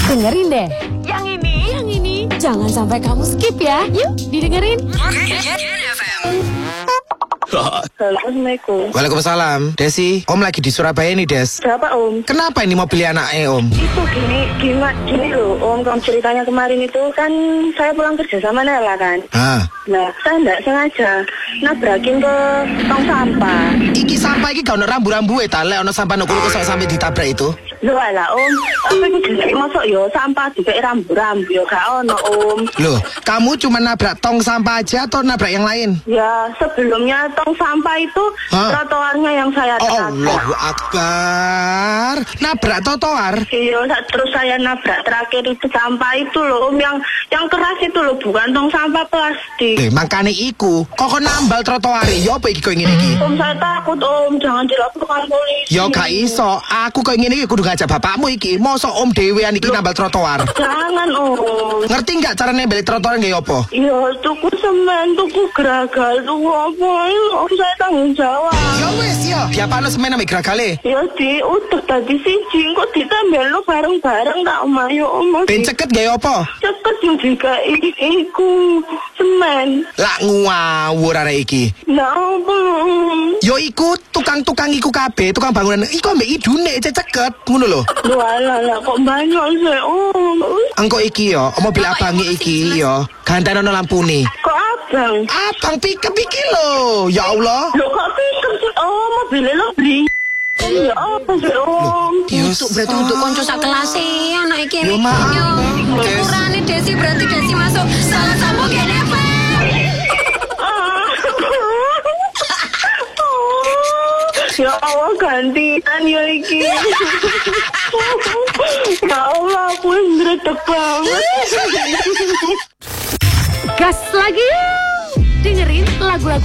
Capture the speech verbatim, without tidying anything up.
Dengerin deh. Yang ini, yang ini. Jangan sampai kamu skip ya. Yuk, didengerin. Halo, Assalamualaikum. Waalaikumsalam. Desi, Om lagi di Surabaya nih, Des. Siapa Om? Kenapa ini mobilnya anaknya, Om? Itu gini, gini, gini loh Om, kalau ceritanya kemarin itu kan saya pulang kerja sama Nela kan. Hah? Nah, saya enggak sengaja nabrakin ke tong sampah. Iki sampah iki gak ono rambu-rambu e ta, lek ono sampah nang kono kok sampai ditabrak itu. Loh alah Om, apa itu jelek masuk yo sampah dikek rambu-rambu yo gak ono Om. Loh, kamu cuma nabrak tong sampah aja atau nabrak yang lain? Ya, sebelumnya tong sampah itu Hah? trotoarnya yang saya Oh, tabrak. Allahu Akbar. Nabrak trotoar? Iya, terus saya nabrak terakhir itu sampah itu loh Om, yang yang keras itu loh, bukan tong sampah plastik. Eh, makane iku. Kok kok nambal trotoar ya apa iki kok ngene iki? Om, saya takut Om, jangan dilaporkan polisi. Ya gak iso. Aku kok ngene iki kudu ngajak bapakmu iki. Mosok Om dhewean iki nambal trotoar. Jangan Om. Ngerti gak cara nembel trotoar nggih apa? Ya, tuku semen, tuku geragal, tuku apa, Om, saya tanggung jawab. Ya wis ya. Diapakno semen ambek gragale? Ya di udah tadi siji, kok ditambel lo bareng-bareng tak Om, ayo Om. Ben ceket gak apa? Cepet yang juga iku semen. Lak ngawur arek iki. Nah apa? Yo iku tukang-tukang iku kabeh, tukang bangunan iku ambek idune ceket ngono lho. Lu ala lah kok banyak sih Om. Engko iki yo, mobil abange iki yo, gantenono lampune. Kok abang? Abang pikir iki lho. Ya Allah. Lo kok pikir sih? Oh, mobilnya lo beli. Ya apa sih Om? Untuk berarti untuk konco sak kelas e anak iki. Yo, maaf. Des. Ukurane Desi berarti Desi masuk salah satu gene, Pak. Ya Allah, gantian ya iki. Ya Allah, aku ngredeg banget. Gas lagi yuk. Dengerin lagu-lagu